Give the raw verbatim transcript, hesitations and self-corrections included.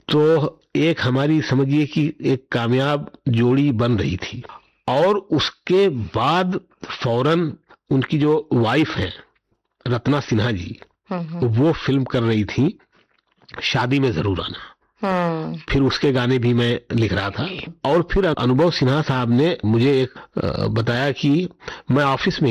तो एक हमारी समझिए कि एक कामयाब जोड़ी बन रही थी, और उसके बाद फौरन उनकी जो वाइफ है रत्ना सिन्हा जी, वो फिल्म कर रही थी शादी में जरूर आना। फिर उसके गाने भी मैं लिख रहा था, और फिर अनुभव सिन्हा साहब ने मुझे एक बताया कि मैं ऑफिस में